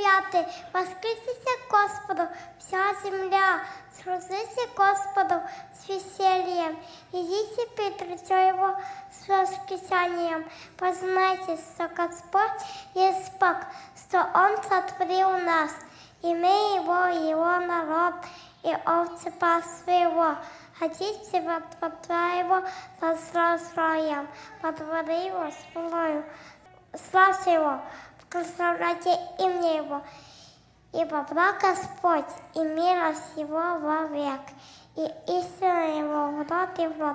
9. Воскресите Господу вся земля, служите Господу с весельем, идите перед лицом Его с воскресением. Познайте, что Господь есть Бог, что Он сотворил нас, и мы Его народ, и овцы паства Его. Хотите во Творца Его со славием, во дворе Его с хвалою. Славьте Его, прославляйте имя Его, ибо благ Господь, и милость Его вовек, и истина Его в род и в род,